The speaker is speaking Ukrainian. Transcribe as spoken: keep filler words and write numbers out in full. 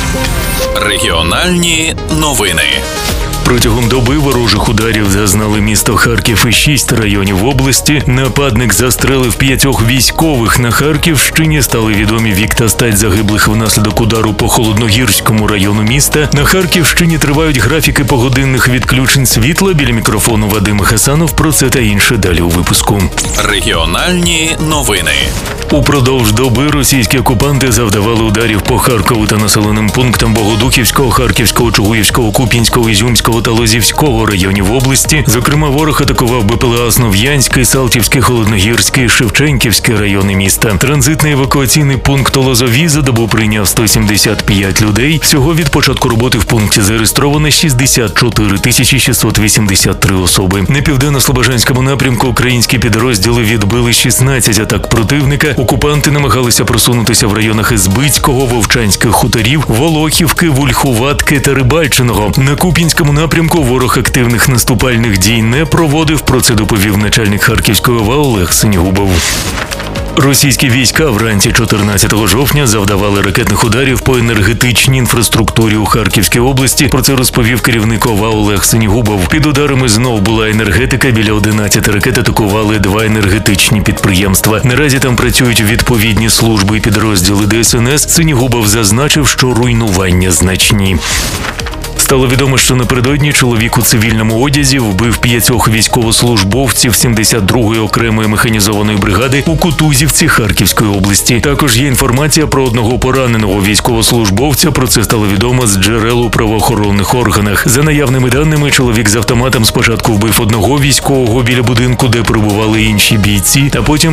Регіональні новини. Протягом доби ворожих ударів зазнали місто Харків і шість районів області. Нападник застрелив п'ятьох військових. На Харківщині стали відомі вік та стать загиблих внаслідок удару по Холодногірському району міста. На Харківщині тривають графіки погодинних відключень світла. Біля мікрофону Вадим Хасанов. Про це та інше далі у випуску. Регіональні новини. Упродовж доби російські окупанти завдавали ударів по Харкову та населеним пунктам Богодухівського, Харківського, Чугуївського, Куп'янського, Ізюмського та Лозівського районів області. Зокрема, ворог атакував БПЛА Основ'янський, Салтівський, Холодногірський, Шевченківський райони міста. Транзитний евакуаційний пункт Лозові за добу прийняв сто сімдесят п'ять людей. Всього від початку роботи в пункті зареєстровано шістдесят чотири тисячі шістсот вісімдесят три особи. На південно-слобожанському напрямку українські підрозділи відбили шістнадцять атак противника. Окупанти намагалися просунутися в районах Ізбицького, Вовчанських хуторів, Волохівки, Вульхуватки та Рибальчиного. На Куп'янському напрямку ворог активних наступальних дій не проводив, про це доповів начальник Харківської ОВА Олег Синігубов. Російські війська вранці чотирнадцятого жовтня завдавали ракетних ударів по енергетичній інфраструктурі у Харківській області. Про це розповів керівник ОВА Олег Синігубов. Під ударами знов була енергетика. Біля одинадцяти ракет атакували два енергетичні підприємства. Наразі там працюють відповідні служби і підрозділи ДСНС. Синігубов зазначив, що руйнування значні. Стало відомо, що напередодні чоловік у цивільному одязі вбив п'ятьох військовослужбовців сімдесят другої окремої механізованої бригади у Кутузівці Харківської області. Також є інформація про одного пораненого військовослужбовця. Про це стало відомо з джерел у правоохоронних органах. За наявними даними, чоловік з автоматом спочатку вбив одного військового біля будинку, де перебували інші бійці, а потім